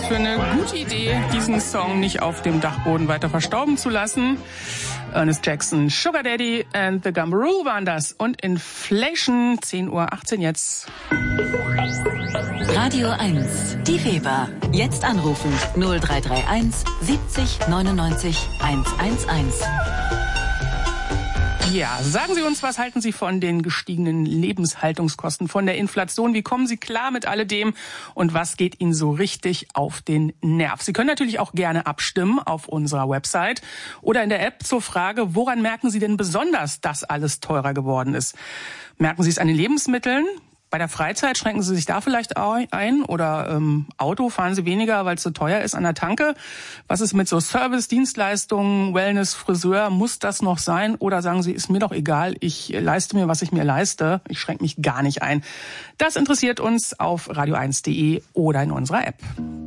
für eine gute Idee, diesen Song nicht auf dem Dachboden weiter verstauben zu lassen. Ernest Jackson, Sugar Daddy and the Gumbaroo waren das. Und Inflation, 10:18 Uhr jetzt. Radio 1, die Weber. Jetzt anrufen 0331 70 99 111. Ja, sagen Sie uns, was halten Sie von den gestiegenen Lebenshaltungskosten, von der Inflation? Wie kommen Sie klar mit alledem? Und was geht Ihnen so richtig auf den Nerv? Sie können natürlich auch gerne abstimmen auf unserer Website oder in der App zur Frage, woran merken Sie denn besonders, dass alles teurer geworden ist? Merken Sie es an den Lebensmitteln? Bei der Freizeit schränken Sie sich da vielleicht ein oder Auto fahren Sie weniger, weil es so teuer ist an der Tanke? Was ist mit so Service, Dienstleistungen, Wellness, Friseur? Muss das noch sein? Oder sagen Sie, ist mir doch egal, ich leiste mir, was ich mir leiste. Ich schränke mich gar nicht ein. Das interessiert uns auf radio1.de oder in unserer App.